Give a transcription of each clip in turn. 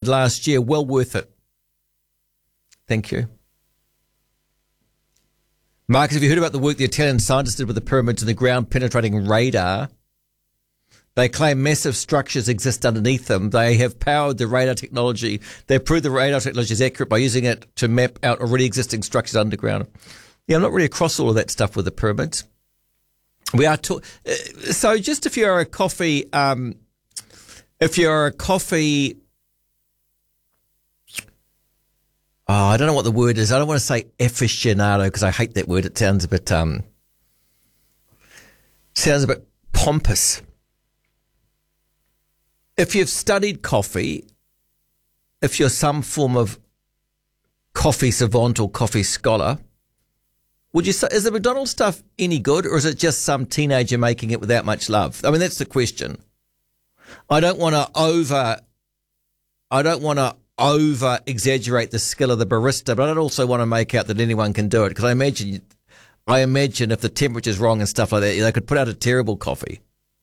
last year. Well worth it. Thank you. Marcus, have you heard about the work the Italian scientists did with the pyramids and the ground-penetrating radar? They claim massive structures exist underneath them. They have powered the radar technology. They proved the radar technology is accurate by using it to map out already existing structures underground. Yeah, I'm not really across all of that stuff with the pyramids. We are so just if you're a coffee, I don't know what the word is. I don't want to say aficionado because I hate that word. It sounds a bit pompous. If you've studied coffee, if you're some form of coffee savant or coffee scholar, would you say, is the McDonald's stuff any good, or is it just some teenager making it without much love? I mean, that's the question. I don't want to over exaggerate the skill of the barista, but I don't also want to make out that anyone can do it, because I imagine if the temperature's wrong and stuff like that, they could put out a terrible coffee.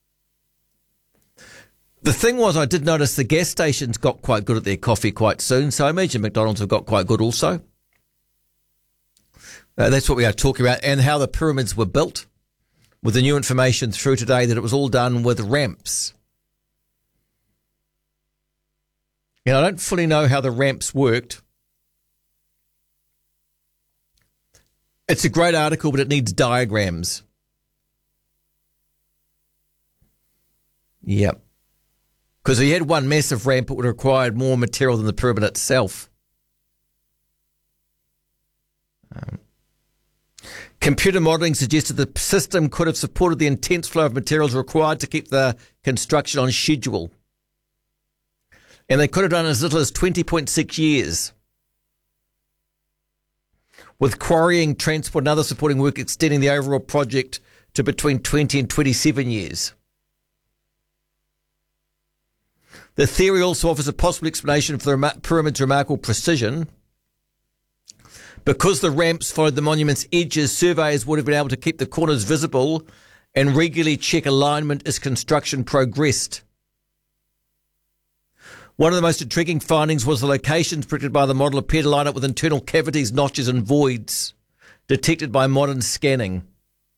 The thing was, I did notice the gas stations got quite good at their coffee quite soon, so I imagine McDonald's have got quite good also. That's what we are talking about, and how the pyramids were built, with the new information through today that it was all done with ramps. I don't fully know how the ramps worked. It's a great article, but it needs diagrams. Yep. Because if you had one massive ramp, it would have required more material than the pyramid itself. Computer modelling suggested the system could have supported the intense flow of materials required to keep the construction on schedule. And they could have done as little as 20.6 years. With quarrying, transport and other supporting work extending the overall project to between 20 and 27 years. The theory also offers a possible explanation for the pyramid's remarkable precision. Because the ramps followed the monument's edges, surveyors would have been able to keep the corners visible and regularly check alignment as construction progressed. One of the most intriguing findings was the locations predicted by the model appear to line up with internal cavities, notches and voids detected by modern scanning.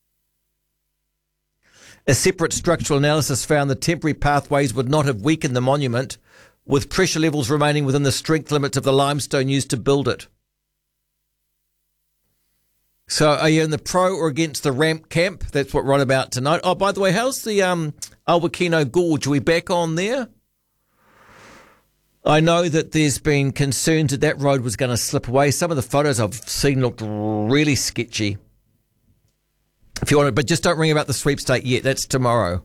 A separate structural analysis found the temporary pathways would not have weakened the monument, with pressure levels remaining within the strength limits of the limestone used to build it. So are you in the pro or against the ramp camp? That's what we're on about tonight. Oh, by the way, how's the Awakino Gorge? Are we back on there? I know that there's been concerns that that road was going to slip away. Some of the photos I've seen looked really sketchy. If you want to, but just don't ring about the sweepstake yet. That's tomorrow.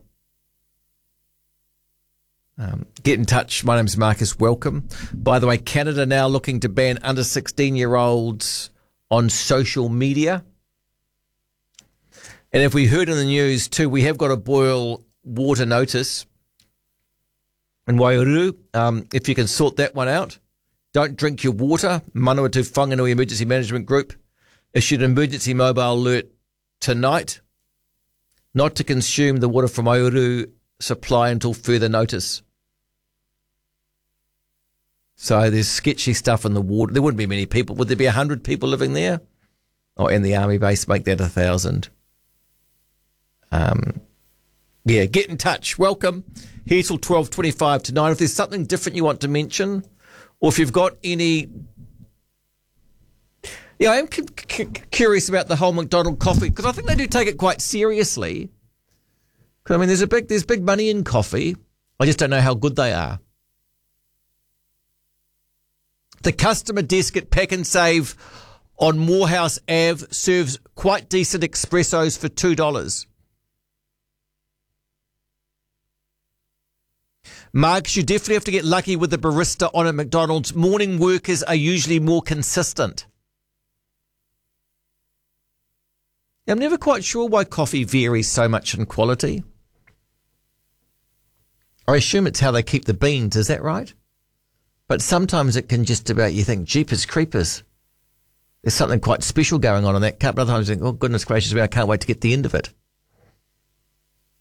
Get in touch. My name's Marcus. Welcome. By the way, Canada now looking to ban under 16-year-olds on social media. And if we heard in the news too, we have got a boil water notice in Waiouru. If you can sort that one out. Don't drink your water. Manawatu Whanganui Emergency Management Group issued an emergency mobile alert tonight not to consume the water from Waiouru supply until further notice. So there's sketchy stuff in the water. There wouldn't be many people. Would there be 100 people living there? Oh, and the army base, make that 1,000. Yeah, get in touch. Welcome. Here till 12:25 tonight. If there's something different you want to mention, or if you've got any... Yeah, I am curious about the whole McDonald coffee, because I think they do take it quite seriously. Because I mean, there's big money in coffee. I just don't know how good they are. The customer desk at Pack and Save on Morehouse Ave serves quite decent espressos for $2. Marks, you definitely have to get lucky with the barista on at McDonald's. Morning workers are usually more consistent. I'm never quite sure why coffee varies so much in quality. I assume it's how they keep the beans, is that right? But sometimes it can just about, you think, jeepers creepers. There's something quite special going on in that cup. Other times you think, oh, goodness gracious, I can't wait to get the end of it.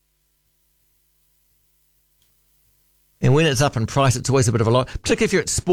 And when it's up in price, it's always a bit of a lot, particularly if you're at sport.